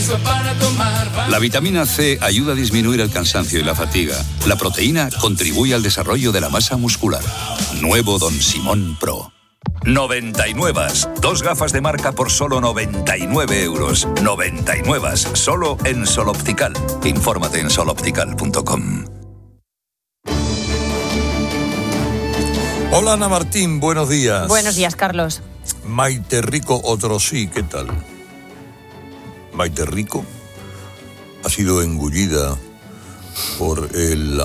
para tomar. La vitamina C ayuda a disminuir el cansancio y la fatiga. La proteína contribuye al desarrollo de la masa muscular. Nuevo Don Simón Pro. 99. 2 gafas de marca por solo 99 euros. 99. Solo en Sol Optical. Infórmate en soloptical.com. Hola Ana Martín, buenos días. Buenos días, Carlos. Maite Rico, otro sí, ¿qué tal? Maite Rico ha sido engullida por el...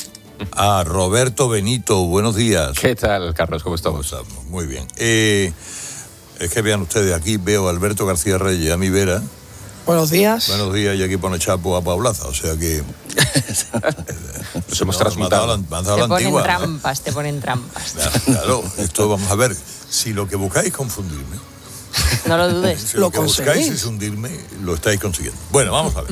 Roberto Benito, buenos días. ¿Qué tal, Carlos? ¿Cómo estamos? Muy bien. Es que vean ustedes, aquí veo a Alberto García Reyes, a mi vera. Buenos días. Buenos días, y aquí pone Chapo a Paulaza, o sea que... Nos hemos transmutado. Te ponen trampas. Claro, esto vamos a ver. Si lo que buscáis es confundirme... No lo dudes. Si lo que buscáis es hundirme, lo estáis consiguiendo. Bueno, vamos a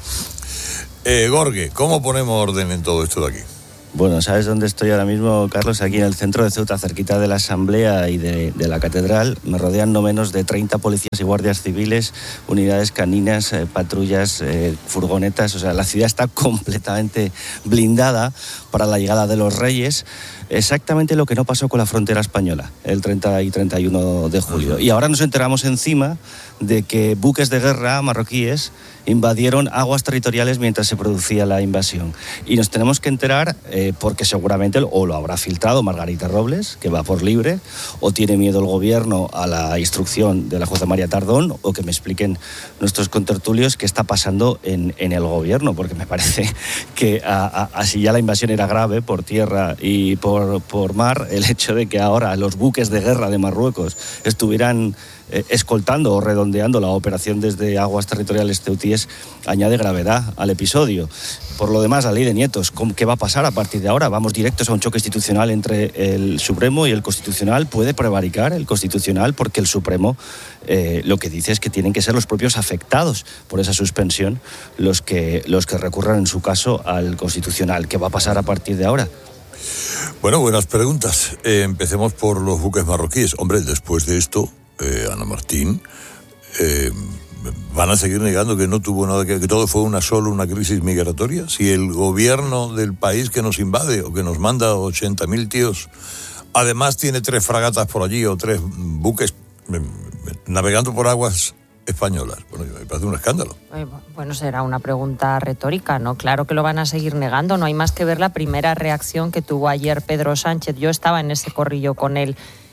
ver. Gorge, ¿cómo ponemos orden en todo esto de aquí? Bueno, ¿sabes dónde estoy ahora mismo, Carlos? Aquí en el centro de Ceuta, cerquita de la Asamblea y de la Catedral. Me rodean no menos de 30 policías y guardias civiles, unidades caninas, patrullas, furgonetas. O sea, la ciudad está completamente blindada para la llegada de los Reyes. Exactamente lo que no pasó con la frontera española el 30 y 31 de julio. Y ahora nos enteramos encima de que buques de guerra marroquíes invadieron aguas territoriales mientras se producía la invasión. Y nos tenemos que enterar porque seguramente o lo habrá filtrado Margarita Robles, que va por libre, o tiene miedo el gobierno a la instrucción de la jueza María Tardón, o que me expliquen nuestros contertulios qué está pasando en el gobierno, porque me parece que así ya la invasión era grave por tierra y por mar, el hecho de que ahora los buques de guerra de Marruecos estuvieran escoltando o redondeando la operación desde aguas territoriales ceutíes añade gravedad al episodio. Por lo demás, la ley de nietos, ¿qué va a pasar a partir de ahora? Vamos directos a un choque institucional entre el Supremo y el Constitucional. ¿Puede prevaricar el Constitucional? Porque el Supremo lo que dice es que tienen que ser los propios afectados por esa suspensión los que recurran en su caso al Constitucional. ¿Qué va a pasar a partir de ahora? Bueno, buenas preguntas. Empecemos por los buques marroquíes. Hombre, después de esto, Ana Martín, ¿van a seguir negando que no tuvo nada que todo fue solo una crisis migratoria? Si el gobierno del país que nos invade o que nos manda 80.000 tíos, además tiene 3 fragatas por allí o 3 buques navegando por aguas españolas. Bueno, me parece un escándalo. Bueno, será una pregunta retórica, ¿no? Claro que lo van a seguir negando. No hay más que ver la primera reacción que tuvo ayer Pedro Sánchez. Yo estaba en ese corrillo con él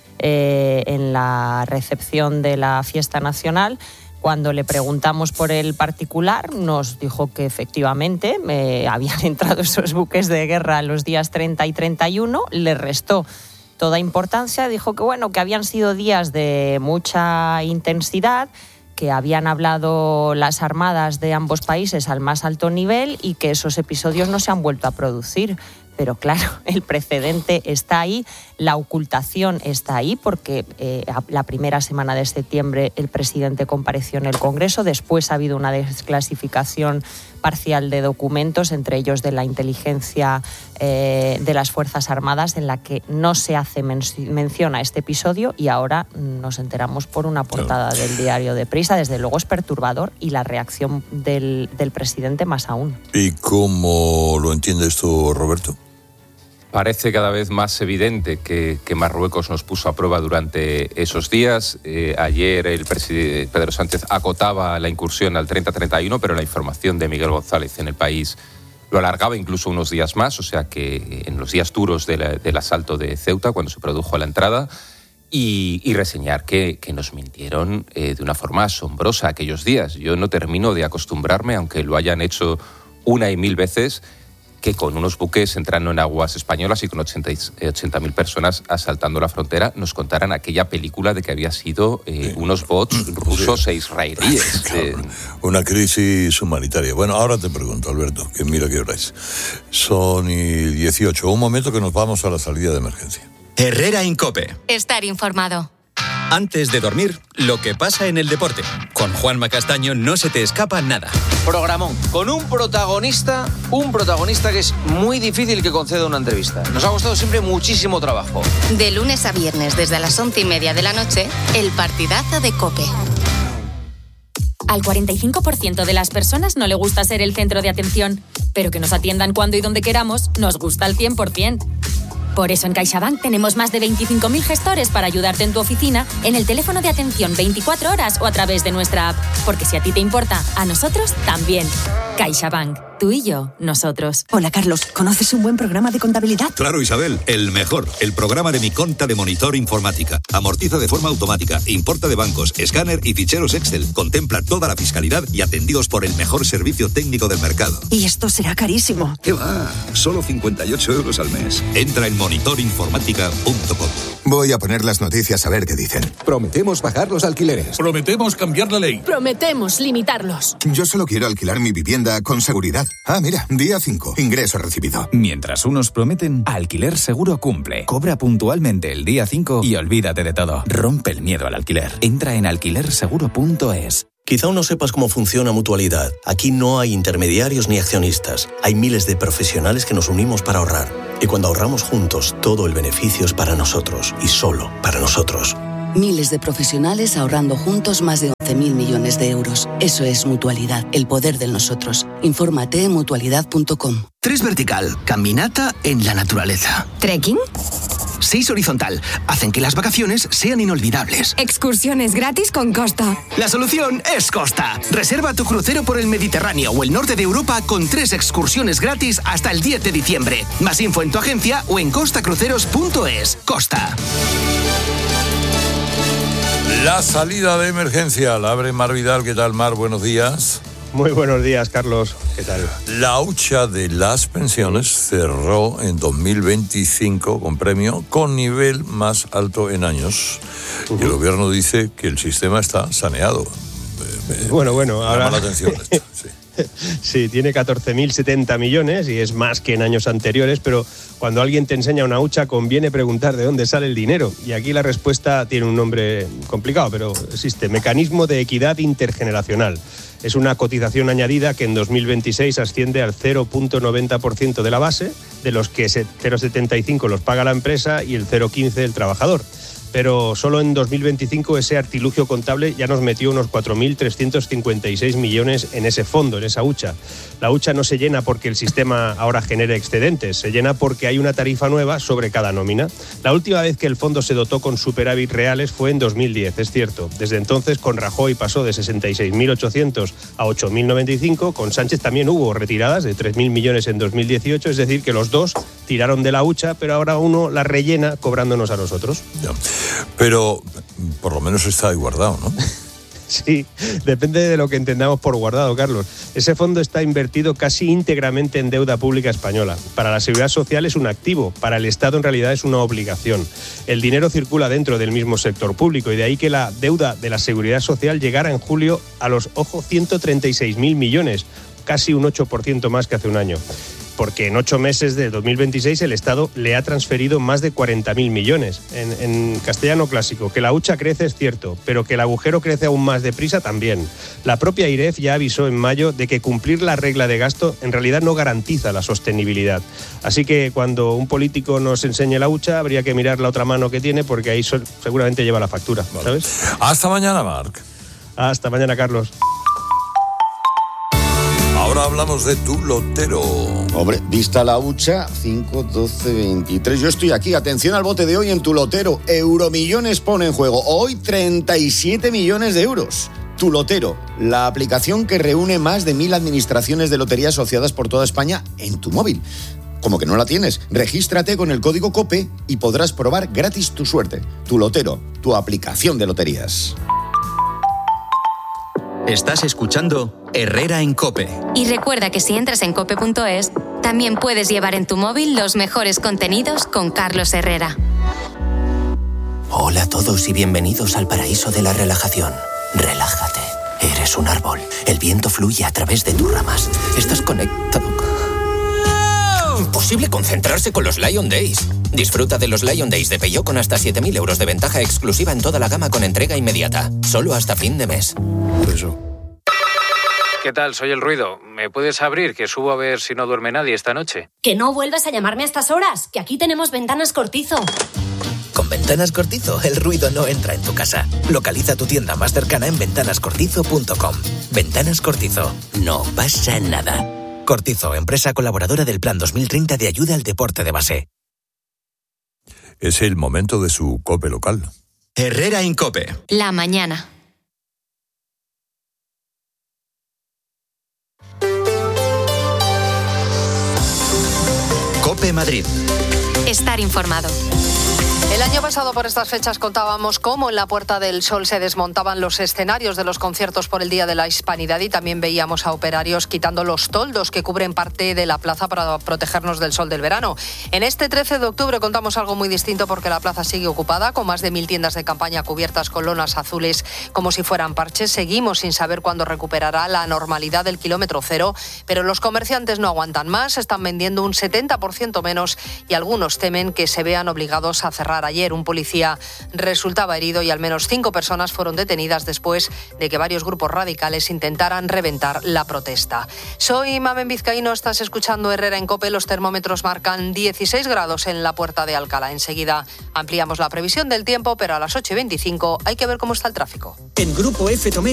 en la recepción de la fiesta nacional. Cuando le preguntamos por el particular, nos dijo que efectivamente habían entrado esos buques de guerra los días 30 y 31. Le restó toda importancia. Dijo que bueno, que habían sido días de mucha intensidad, que habían hablado las armadas de ambos países al más alto nivel y que esos episodios no se han vuelto a producir. Pero claro, el precedente está ahí, la ocultación está ahí, porque la primera semana de septiembre el presidente compareció en el Congreso, después ha habido una desclasificación parcial de documentos, entre ellos de la inteligencia de las Fuerzas Armadas, en la que no se hace mención a este episodio, y ahora nos enteramos por una portada del diario de Prisa. Desde luego es perturbador, y la reacción del presidente más aún. ¿Y cómo lo entiende esto, Roberto? Parece cada vez más evidente que Marruecos nos puso a prueba durante esos días. Ayer el presidente Pedro Sánchez acotaba la incursión al 30-31, pero la información de Miguel González en El País lo alargaba incluso unos días más, o sea que en los días duros del asalto de Ceuta, cuando se produjo la entrada, y reseñar que nos mintieron de una forma asombrosa aquellos días. Yo no termino de acostumbrarme, aunque lo hayan hecho una y mil veces, que con unos buques entrando en aguas españolas y con 80.000 personas asaltando la frontera nos contaran aquella película de que había sido unos bots rusos e israelíes. Una crisis humanitaria. Bueno, ahora te pregunto, Alberto, que mira qué hora es. Son 18. Un momento que nos vamos a la salida de emergencia. Herrera Incope. Estar informado. Antes de dormir, lo que pasa en el deporte. Con Juanma Castaño no se te escapa nada. Programón, con un protagonista que es muy difícil que conceda una entrevista. Nos ha costado siempre muchísimo trabajo. De lunes a viernes, desde las 11:30 de la noche, el partidazo de COPE. Al 45% de las personas no le gusta ser el centro de atención, pero que nos atiendan cuando y donde queramos nos gusta al 100%. Por eso en CaixaBank tenemos más de 25.000 gestores para ayudarte en tu oficina, en el teléfono de atención 24 horas o a través de nuestra app. Porque si a ti te importa, a nosotros también. CaixaBank. Tú y yo, nosotros. Hola, Carlos. ¿Conoces un buen programa de contabilidad? Claro, Isabel. El mejor. El programa de Mi Conta de Monitor Informática. Amortiza de forma automática, importa de bancos, escáner y ficheros Excel. Contempla toda la fiscalidad y atendidos por el mejor servicio técnico del mercado. Y esto será carísimo. ¿Qué va? Solo 58 euros al mes. Entra en monitorinformática.com. Voy a poner las noticias a ver qué dicen. Prometemos bajar los alquileres. Prometemos cambiar la ley. Prometemos limitarlos. Yo solo quiero alquilar mi vivienda con seguridad. Ah, mira, día 5. Ingreso recibido. Mientras unos prometen, Alquiler Seguro cumple. Cobra puntualmente el día 5 y olvídate de todo. Rompe el miedo al alquiler. Entra en alquilerseguro.es. Quizá aún no sepas cómo funciona Mutualidad. Aquí no hay intermediarios ni accionistas. Hay miles de profesionales que nos unimos para ahorrar. Y cuando ahorramos juntos, todo el beneficio es para nosotros y solo para nosotros. Miles de profesionales ahorrando juntos más de 11.000 millones de euros. Eso es Mutualidad, el poder del nosotros. Infórmate en mutualidad.com. 3 vertical, caminata en la naturaleza. ¿Trekking? 6 horizontal, hacen que las vacaciones sean inolvidables. Excursiones gratis con Costa. La solución es Costa. Reserva tu crucero por el Mediterráneo o el norte de Europa con 3 excursiones gratis hasta el 10 de diciembre. Más info en tu agencia o en costacruceros.es. Costa. La salida de emergencia la abre Mar Vidal. ¿Qué tal, Mar? Buenos días. Muy buenos días, Carlos. ¿Qué tal? La hucha de las pensiones cerró en 2025 con premio con nivel más alto en años. Y el gobierno dice que el sistema está saneado. Bueno, ahora... Llama la atención esto, sí. Sí, tiene 14.070 millones y es más que en años anteriores, pero cuando alguien te enseña una hucha conviene preguntar de dónde sale el dinero. Y aquí la respuesta tiene un nombre complicado, pero existe. Mecanismo de Equidad Intergeneracional. Es una cotización añadida que en 2026 asciende al 0,90% de la base, de los que 0,75 los paga la empresa y el 0,15 el trabajador. Pero solo en 2025 ese artilugio contable ya nos metió unos 4.356 millones en ese fondo, en esa hucha. La hucha no se llena porque el sistema ahora genere excedentes, se llena porque hay una tarifa nueva sobre cada nómina. La última vez que el fondo se dotó con superávit reales fue en 2010, es cierto. Desde entonces con Rajoy pasó de 66.800 a 8.095, con Sánchez también hubo retiradas de 3.000 millones en 2018, es decir que los dos tiraron de la hucha, pero ahora uno la rellena cobrándonos a nosotros. Ya. Pero por lo menos está ahí guardado, ¿no? Sí, depende de lo que entendamos por guardado, Carlos. Ese fondo está invertido casi íntegramente en deuda pública española. Para la Seguridad Social es un activo, para el Estado en realidad es una obligación. El dinero circula dentro del mismo sector público y de ahí que la deuda de la Seguridad Social llegara en julio a los, 136.000 millones, casi un 8% más que hace un año. Porque en 8 meses de 2026 el Estado le ha transferido más de 40.000 millones. En castellano clásico, que la hucha crece es cierto, pero que el agujero crece aún más deprisa también. La propia IREF ya avisó en mayo de que cumplir la regla de gasto en realidad no garantiza la sostenibilidad. Así que cuando un político nos enseñe la hucha, habría que mirar la otra mano que tiene, porque ahí seguramente lleva la factura, ¿sabes? Hasta mañana, Marc. Hasta mañana, Carlos. Ahora hablamos de tu lotero. Hombre, vista la hucha, 5, 12, 23. Yo estoy aquí. Atención al bote de hoy en tu lotero. Euromillones pone en juego. Hoy 37 millones de euros. Tu lotero, la aplicación que reúne más de 1.000 administraciones de lotería asociadas por toda España en tu móvil. Como que no la tienes, regístrate con el código COPE y podrás probar gratis tu suerte. Tu lotero, tu aplicación de loterías. Estás escuchando Herrera en COPE. Y recuerda que si entras en cope.es, también puedes llevar en tu móvil los mejores contenidos con Carlos Herrera. Hola a todos y bienvenidos al paraíso de la relajación. Relájate. Eres un árbol. El viento fluye a través de tus ramas. Estás conectado. Imposible concentrarse con los Lion Days. Disfruta de los Lion Days de Peugeot con hasta 7.000 euros de ventaja exclusiva en toda la gama con entrega inmediata. Solo hasta fin de mes. Eso. ¿Qué tal? Soy El Ruido. ¿Me puedes abrir? Que subo a ver si no duerme nadie esta noche. Que no vuelvas a llamarme a estas horas, que aquí tenemos ventanas Cortizo. Con Ventanas Cortizo, el ruido no entra en tu casa. Localiza tu tienda más cercana en ventanascortizo.com. Ventanas Cortizo. No pasa nada. Cortizo, empresa colaboradora del Plan 2030 de ayuda al deporte de base. Es el momento de su COPE local. Herrera Incope. La mañana. COPE Madrid. Estar informado. El año pasado por estas fechas contábamos cómo en la Puerta del Sol se desmontaban los escenarios de los conciertos por el Día de la Hispanidad y también veíamos a operarios quitando los toldos que cubren parte de la plaza para protegernos del sol del verano. En este 13 de octubre contamos algo muy distinto porque la plaza sigue ocupada con más de 1.000 tiendas de campaña cubiertas con lonas azules como si fueran parches. Seguimos sin saber cuándo recuperará la normalidad del kilómetro cero, pero los comerciantes no aguantan más, están vendiendo un 70% menos y algunos temen que se vean obligados a cerrar. Ayer un policía resultaba herido y al menos 5 personas fueron detenidas después de que varios grupos radicales intentaran reventar la protesta. Soy Mamen Vizcaíno, estás escuchando Herrera en COPE. Los termómetros marcan 16 grados en la Puerta de Alcalá. Enseguida ampliamos la previsión del tiempo, pero a las 8:25 hay que ver cómo está el tráfico. En Grupo F tomé